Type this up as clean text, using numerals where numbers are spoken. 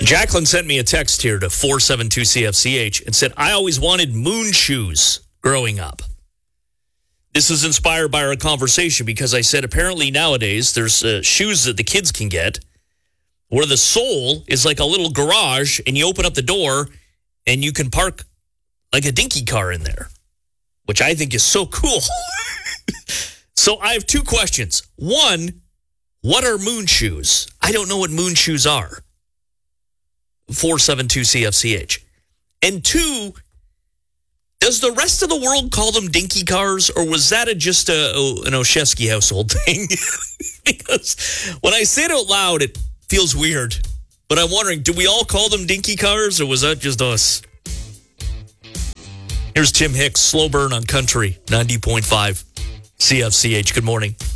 Jacqueline sent me a text here to 472-CFCH and said, I always wanted moon shoes growing up. This is inspired by our conversation because I said apparently nowadays there's shoes that the kids can get where the sole is like a little garage and you open up the door and you can park like a dinky car in there, which I think is so cool. So I have two questions. One, what are moon shoes? I don't know what moon shoes are. 472-CFCH. And two, does the rest of the world call them dinky cars, or was that just an Oshesky household thing? Because when I say it out loud, it feels weird. But I'm wondering, do we all call them dinky cars, or was that just us? Here's Tim Hicks, Slow Burn on Country, 90.5 CFCH. Good morning.